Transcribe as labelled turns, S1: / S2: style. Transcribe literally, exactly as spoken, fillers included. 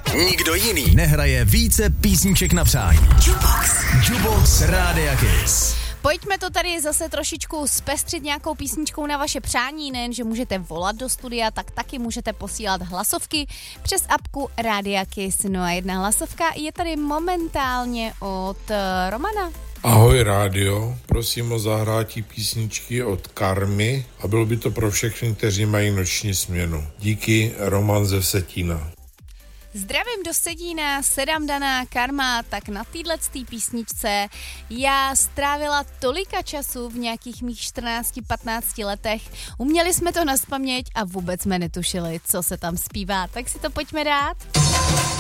S1: Nikdo jiný nehraje více písniček na přání. Jukebox. Jukebox Rádia Kiss.
S2: Pojďme to tady zase trošičku zpestřit nějakou písničkou na vaše přání, nejen, že můžete volat do studia, tak taky můžete posílat hlasovky přes apku Rádia Kiss. No a jedna hlasovka je tady momentálně od Romana.
S3: Ahoj rádio, prosím o zahrátí písničky od Karmy a bylo by to pro všechny, kteří mají noční směnu. Díky, Roman ze Vsetína.
S2: Zdravím do Sedína, sedam daná Karma, tak na této písničce já strávila tolika času v nějakých mých čtrnácti patnácti letech. Uměli jsme to nazpaměť a vůbec jsme netušili, co se tam zpívá, tak si to pojďme dát.